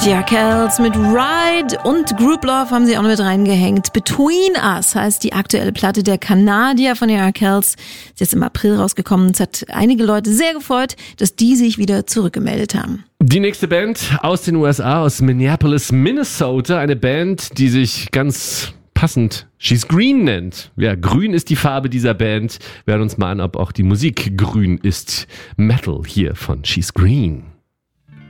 Die Arkells mit Ride und Group Love haben sie auch noch mit reingehängt. Between Us heißt die aktuelle Platte der Kanadier von den Arkells. Sie ist jetzt im April rausgekommen. Es hat einige Leute sehr gefreut, dass die sich wieder zurückgemeldet haben. Die nächste Band aus den USA, aus Minneapolis, Minnesota. Eine Band, die sich ganz passend She's Green nennt. Ja, grün ist die Farbe dieser Band. Wir hören uns mal an, ob auch die Musik grün ist. Metal hier von She's Green.